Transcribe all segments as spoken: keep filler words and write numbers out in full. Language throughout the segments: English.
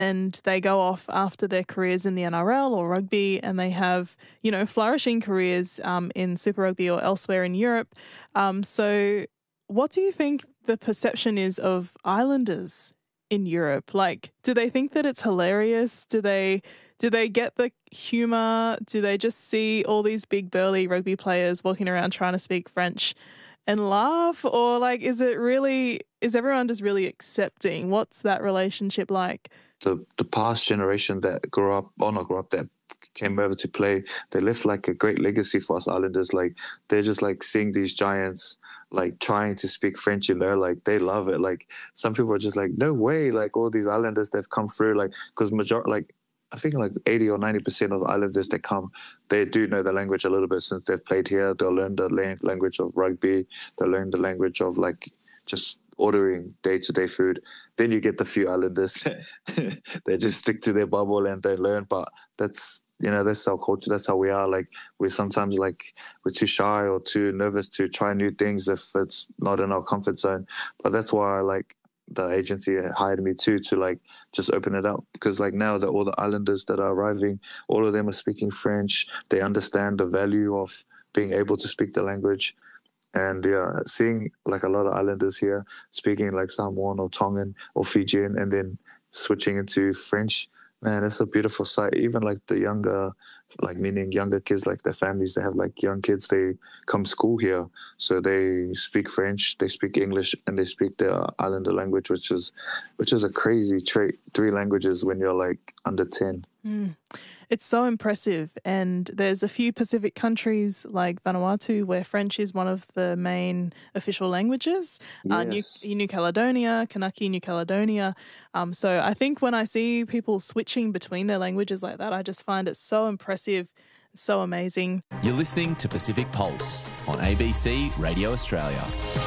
and they go off after their careers in the N R L or rugby, and they have, you know, flourishing careers um, in Super Rugby or elsewhere in Europe. Um, so what do you think the perception is of Islanders in Europe? Like, do they think that it's hilarious? Do they do they get the humour? Do they just see all these big burly rugby players walking around trying to speak French and laugh? Or like, is it really, is everyone just really accepting? What's that relationship like? The the past generation that grew up, or not grew up, that came over to play, they left like a great legacy for us Islanders. Like, they're just like seeing these giants like trying to speak French, you know, like they love it. Like, some people are just like, no way, like all these Islanders they've come through, like, because major like I think like eighty or ninety percent of the Islanders that come, they do know the language a little bit since they've played here. They'll learn the language of rugby. They'll learn the language of like just ordering day-to-day food. Then you get the few Islanders they just stick to their bubble and they learn. But that's, you know, that's our culture. That's how we are. Like, we're sometimes like we're too shy or too nervous to try new things if it's not in our comfort zone. But that's why like the agency hired me too, to like just open it up, because like now that all the Islanders that are arriving, all of them are speaking French. They understand the value of being able to speak the language. And yeah, seeing like a lot of Islanders here speaking like Samoan or Tongan or Fijian and then switching into French, man, it's a beautiful sight. Even like the younger, like meaning younger kids, like their families, they have like young kids, they come school here. So they speak French, they speak English, and they speak their Islander language, which is which is a crazy trait, three languages when you're like under ten. Mm. It's so impressive. And there's a few Pacific countries like Vanuatu where French is one of the main official languages. Yes. Uh, New, New Caledonia, Kanaki, New Caledonia. Um, so I think when I see people switching between their languages like that, I just find it so impressive, so amazing. You're listening to Pacific Pulse on A B C Radio Australia.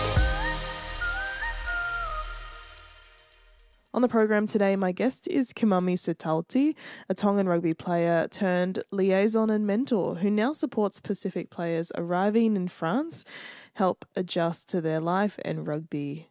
On the program today, my guest is Kimami Sitauti, a Tongan rugby player turned liaison and mentor who now supports Pacific players arriving in France help adjust to their life and rugby.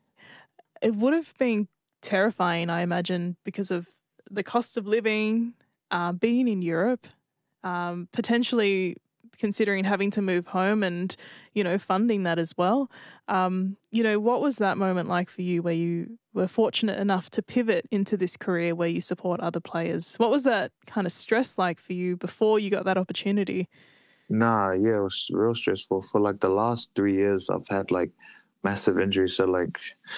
It would have been terrifying, I imagine, because of the cost of living, uh, being in Europe, um, potentially considering having to move home and, you know, funding that as well. Um, you know, what was that moment like for you where you were fortunate enough to pivot into this career where you support other players? What was that kind of stress like for you before you got that opportunity? Nah, yeah, it was real stressful. For like the last three years, I've had like massive injuries. So like,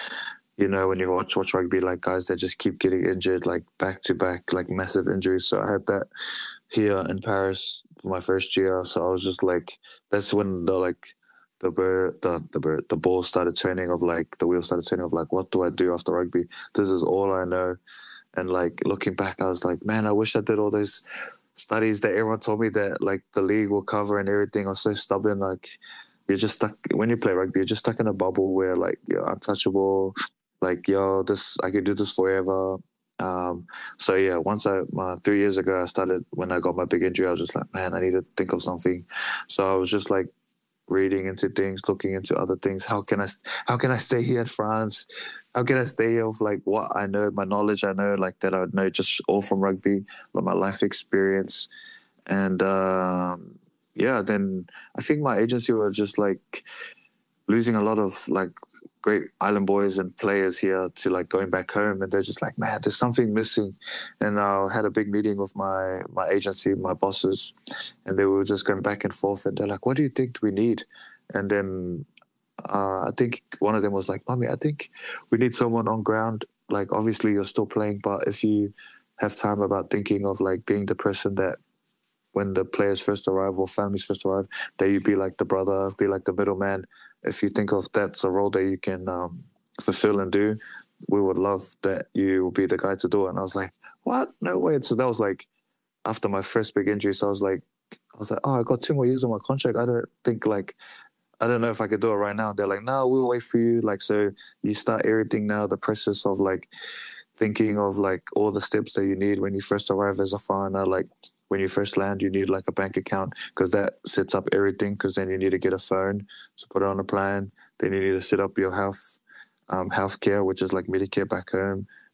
you know, when you watch watch rugby, like guys that just keep getting injured, like back to back, like massive injuries. So I had that here in Paris for my first year. So I was just like, that's when the like the bird, the the bird, the ball started turning of like the wheel started turning of like, what do I do after rugby? This is all I know. And like looking back, I was like, man, I wish I did all those studies that everyone told me that like the league will cover and everything. I was so stubborn. Like, you're just stuck when you play rugby. You're just stuck in a bubble where like you're untouchable. Like, yo, this I could do this forever. Um, so yeah, once I uh, three years ago I started, when I got my big injury, I was just like, man, I need to think of something. So I was just like reading into things, looking into other things. How can I how can I stay here in France? How can I stay here with like what I know, my knowledge I know, like that I know just all from rugby, like my life experience. And um, yeah, then I think my agency was just like losing a lot of like great island boys and players here to like going back home, and they're just like, man, there's something missing. And I had a big meeting with my my agency, my bosses, and they were just going back and forth, and they're like, what do you think we need? And then uh, I think one of them was like, mommy, I think we need someone on ground. Like, obviously you're still playing, but if you have time about thinking of like being the person that when the players first arrive or families first arrive, that you be like the brother, be like the middleman. If you think of that's a role that you can um, fulfill and do, we would love that you will be the guy to do it. And I was like, what? No way. So that was like after my first big injury. So I was like, I was like, oh, I got two more years on my contract. I don't think like, I don't know if I could do it right now. They're like, no, we'll wait for you. Like, so you start everything now, the process of like thinking of like all the steps that you need when you first arrive as a foreigner. Like, when you first land, you need like a bank account because that sets up everything, because then you need to get a phone to put it on a plan. Then you need to set up your health, um, healthcare, which is like Medicare back home.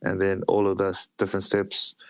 and then all of those different steps